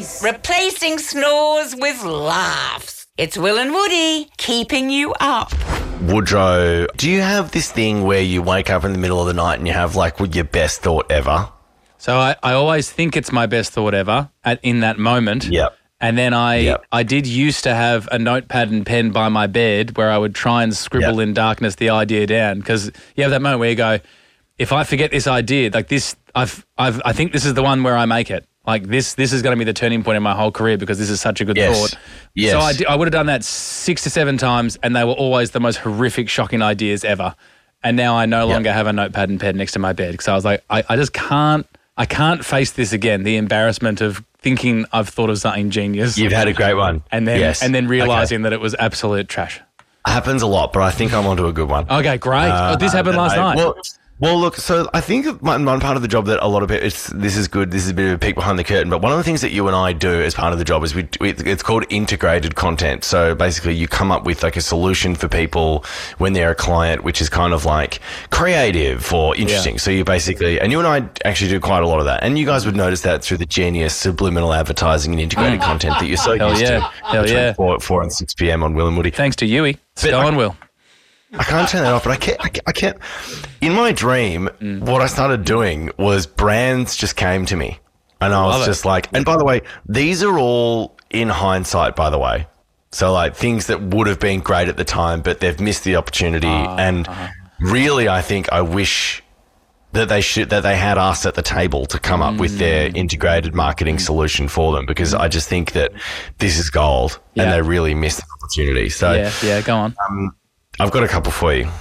Noise. Replacing snores with laughs. It's Will and Woody keeping you up. Woodrow, do you have this thing where you wake up in the middle of the night and you have like your best thought ever? So I always think it's my best thought ever in that moment. Yep. And then I did used to have a notepad and pen by my bed where I would try and scribble in darkness the idea down, because you have that moment where you go, if I forget this idea, like this, I think this is the one where I make it. Like this is going to be the turning point in my whole career because this is such a good thought. Yes. So I would have done that 6 to 7 times, and they were always the most horrific, shocking ideas ever. And now I no longer have a notepad and pen next to my bed because I was like, I just can't. I can't face this again, the embarrassment of thinking I've thought of something genius. You've had a great one. And then realising that it was absolute trash. Happens a lot, but I think I'm onto a good one. Okay, great. This happened last night. Well, look, so I think one part of the job that a lot of people, this is good, this is a bit of a peek behind the curtain, but one of the things that you and I do as part of the job is it's called integrated content. So basically you come up with like a solution for people when they're a client, which is kind of like creative or interesting. Yeah. So you basically, and you and I actually do quite a lot of that. And you guys would notice that through the genius subliminal advertising and integrated content that you're so used to. Hell yeah. 4 and 6 p.m. on Will and Woody. Thanks to Yui. Go on, Will. I can't turn that off, but I can't. In my dream, what I started doing was brands just came to me. And I was just like, and by the way, these are all in hindsight, by the way. So like things that would have been great at the time, but they've missed the opportunity. And really, I think I wish that they had us at the table to come up with their integrated marketing solution for them, because I just think that this is gold and they really missed the opportunity. So go on. I've got a couple for you.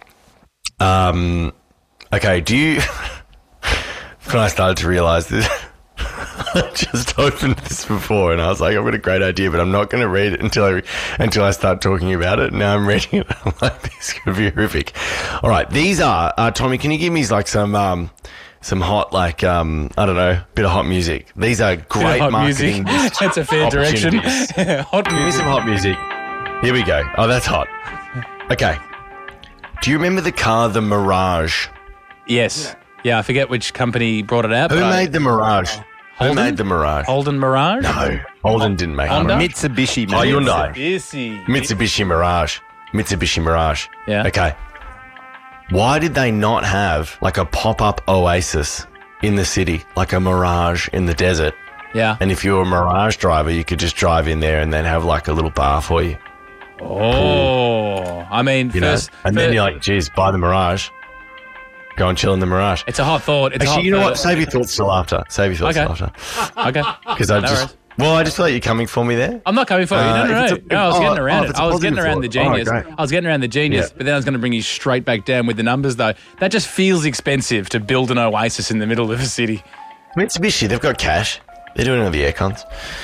Okay, do you... When I started to realise this, I just opened this before and I was like, I've got a great idea, but I'm not going to read it until I start talking about it. Now I'm reading it. I'm like, this could be horrific. All right, these are... Tommy, can you give me like some hot, like, I don't know, bit of hot music? These are great marketing. That's a fair direction. Hot music. Give me some hot music. Here we go. Oh, that's hot. Okay. Do you remember the car, the Mirage? Yes. Yeah, I forget which company brought it out. Who made the Mirage? Holden? Who made the Mirage? Holden Mirage? No, Holden didn't make Honda? it. Mitsubishi. Oh, Hyundai. Mitsubishi. Mitsubishi Mirage. Yeah. Okay. Why did they not have like a pop-up oasis in the city, like a Mirage in the desert? Yeah. And if you were a Mirage driver, you could just drive in there and then have like a little bar for you. Oh, I mean, then you're like, geez, buy the Mirage. Go and chill in the Mirage. It's a hot thought. Actually, you know what? Save your thoughts till after. Okay. Because I just feel like you're coming for me there. I'm not coming for you. No, I was getting around it. I was getting around the genius. But then I was going to bring you straight back down with the numbers, though. That just feels expensive to build an oasis in the middle of a city. Mitsubishi, they've got cash. They're doing all the air cons.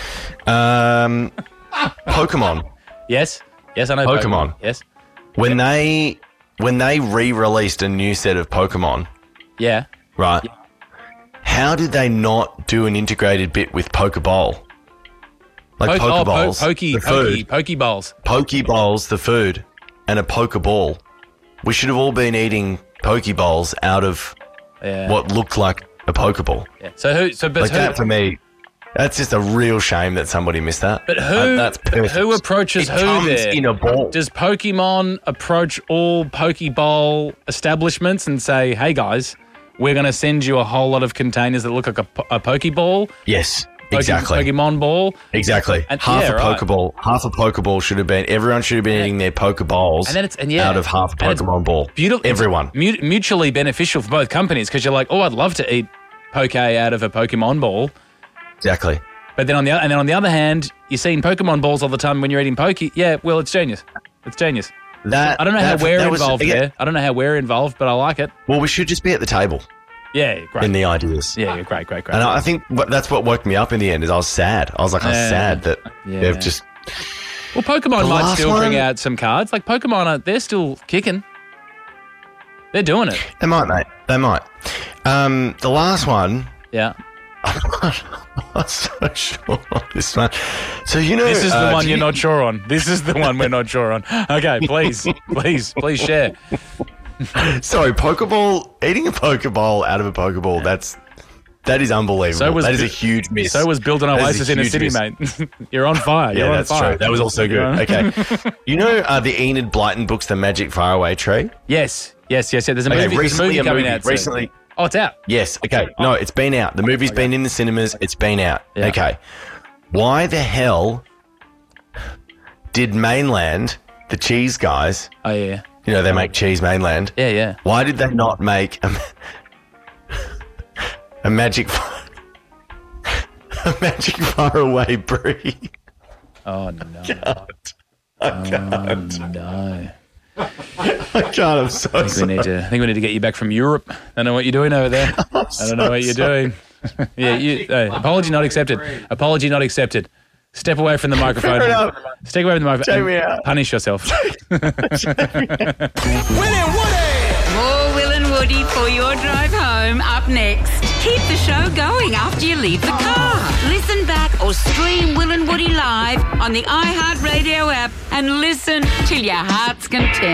Pokemon. Yes, I know Pokemon. Yes. When they re-released a new set of Pokemon. Yeah. Right. Yeah. How did they not do an integrated bit with Pokeball? Like Pokeballs. Pokeballs. Pokeballs, the food, and a Pokeball. We should have all been eating Pokeballs out of what looked like a Pokeball. Yeah. That for me, that's just a real shame that somebody missed that. But who approaches who there? In a ball. Does Pokemon approach all Pokeball establishments and say, hey guys, we're going to send you a whole lot of containers that look like a Pokeball? Yes, exactly. Pokemon ball? Exactly. Half a Pokeball should have been, everyone should have been eating their Pokeballs out of half a Pokemon ball. Beautiful. Everyone. Mutually beneficial for both companies, because you're like, oh, I'd love to eat Poke out of a Pokemon ball. Exactly. But then on the other hand, you're seeing Pokemon balls all the time when you're eating Poke. Yeah, well, it's genius. It's genious. I don't know how we're involved there. I don't know how we're involved, but I like it. Well, we should just be at the table. Yeah, great. In the ideas. Yeah, great. And I think that's what woke me up in the end is I was sad. I was sad that they've just... Well, Pokemon might still bring out some cards. Like Pokemon, they're still kicking. They're doing it. They might, mate. They might. The last one... Yeah. I'm not so sure on this one. So, this is the one you're not sure on. This is the one we're not sure on. Okay, please share. Sorry, Pokeball, eating a Pokeball out of a Pokeball, that's That is unbelievable. That is a huge miss. So was build an oasis in a city, mate. You're on fire. Yeah, that's true. That was also good. Okay. You know the Enid Blyton books, The Magic Faraway Tree? Yes. There's a movie coming out soon. Recently. Oh, it's out. Yes. Okay. No, it's been out. The movie's been in the cinemas. It's been out. Yeah. Okay. Why the hell did Mainland, the cheese guys... Oh, yeah. You know, they make cheese Mainland. Yeah. Why did they not make a magic faraway brie? Oh, no. I can't. Oh, no. I can't. I'm so sorry. I think we need to get you back from Europe. I don't know what you're doing over there. I don't know what you're doing. Apology not accepted. Apology not accepted. Step away from the microphone. Step away from the microphone. Take me out. Punish yourself. More Will and Woody for your drive home up next. Keep the show going after you leave the car. Listen back or stream Will and Woody live on the iHeartRadio app and listen till your heart's content.